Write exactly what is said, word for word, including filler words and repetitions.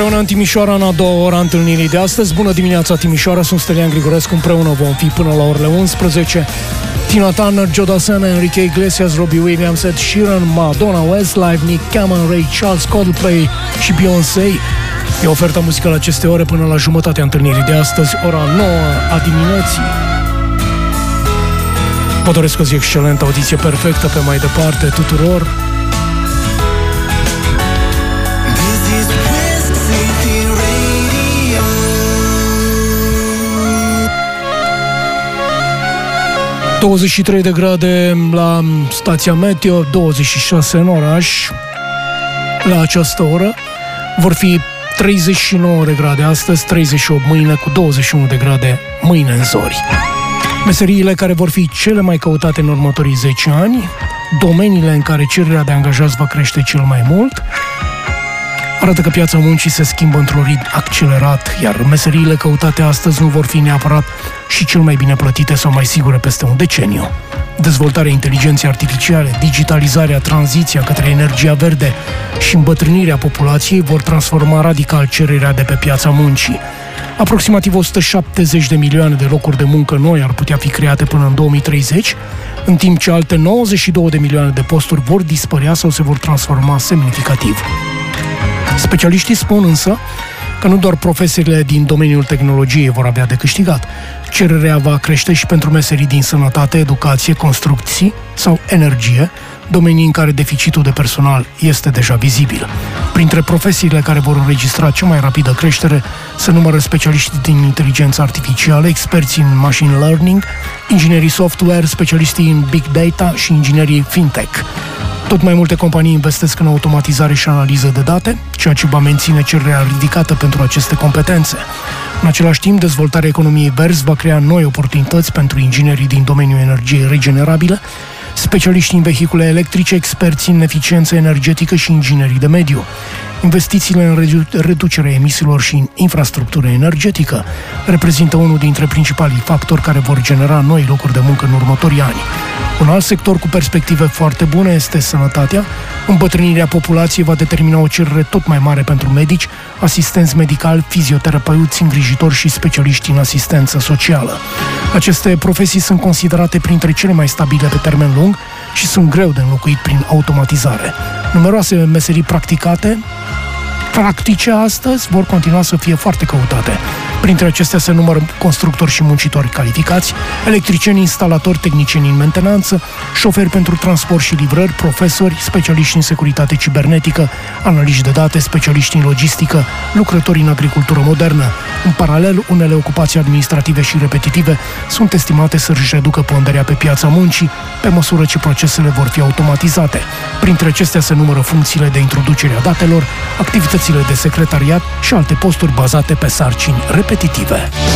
împreună în Timișoara în a doua ora întâlnirii de astăzi. Bună dimineața, Timișoara, sunt Stelian Grigorescu, împreună vom fi până la orele unsprezece. Tina Turner, Joe Dassin, Enrique Iglesias, Robbie Williams, Ed Sheeran, Madonna, Westlife, Nick Cameron, Ray Charles, Coldplay și Beyoncé. E oferta muzicală aceste ore până la jumătatea întâlnirii de astăzi, ora nouă a dimineții. Vă doresc o zi excelentă, audiție perfectă pe mai departe tuturor. douăzeci și trei de grade la stația meteo, douăzeci și șase în oraș. La această oră vor fi treizeci și nouă de grade astăzi, treizeci și opt mâine, cu douăzeci și unu de grade mâine în zori. Meseriile care vor fi cele mai căutate în următorii zece ani, domeniile în care cererea de angajați va crește cel mai mult, arată că piața muncii se schimbă într-un ritm accelerat, iar meseriile căutate astăzi nu vor fi neapărat și cel mai bine plătite sau mai sigure peste un deceniu. Dezvoltarea inteligenței artificiale, digitalizarea, tranziția către energia verde și îmbătrânirea populației vor transforma radical cererea de pe piața muncii. Aproximativ o sută șaptezeci de milioane de locuri de muncă noi ar putea fi create până în două mii treizeci, în timp ce alte nouăzeci și două de milioane de posturi vor dispărea sau se vor transforma semnificativ. Specialiștii spun însă că nu doar profesiile din domeniul tehnologiei vor avea de câștigat. Cererea va crește și pentru meserii din sănătate, educație, construcții sau energie, domenii în care deficitul de personal este deja vizibil. Printre profesiile care vor înregistra cea mai rapidă creștere se numără specialiștii din inteligență artificială, experții în machine learning, inginerii software, specialiștii în big data și inginerii fintech. Tot mai multe companii investesc în automatizare și analiză de date, ceea ce va menține cererea ridicată pentru aceste competențe. În același timp, dezvoltarea economiei verzi va crea noi oportunități pentru inginerii din domeniul energiei regenerabile, specialiștii în vehicule electrice, experți în eficiență energetică și inginerii de mediu. Investițiile în reducerea emisiilor și în infrastructură energetică reprezintă unul dintre principalii factori care vor genera noi locuri de muncă în următorii ani. Un alt sector cu perspective foarte bune este sănătatea. Îmbătrânirea populației va determina o cerere tot mai mare pentru medici, asistenți medicali, fizioterapeuți, îngrijitori și specialiști în asistență socială. Aceste profesii sunt considerate printre cele mai stabile pe termen lung și sunt greu de înlocuit prin automatizare. Numeroase meserii practicate, practice astăzi, vor continua să fie foarte căutate. Printre acestea se numără constructori și muncitori calificați, electricieni, instalatori, tehnicieni în mentenanță, șoferi pentru transport și livrări, profesori, specialiști în securitate cibernetică, analiști de date, specialiști în logistică, lucrători în agricultură modernă. În paralel, unele ocupații administrative și repetitive sunt estimate să-și reducă ponderea pe piața muncii, pe măsură ce procesele vor fi automatizate. Printre acestea se numără funcțiile de introducere a datelor, activitățile de secretariat și alte posturi bazate pe sarcini repetitive.